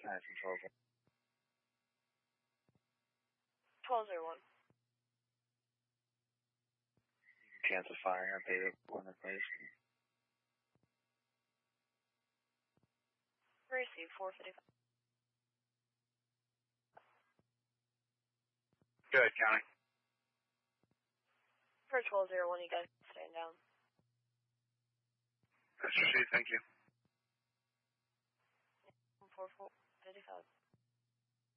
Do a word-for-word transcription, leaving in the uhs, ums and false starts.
Nice and twelve. twelve zero one. Cancel firing on Beta one replaced. Receive four fifty-five. Good, counting. For twelve zero one, you guys stand down. That's received, thank you. four four fifty-five.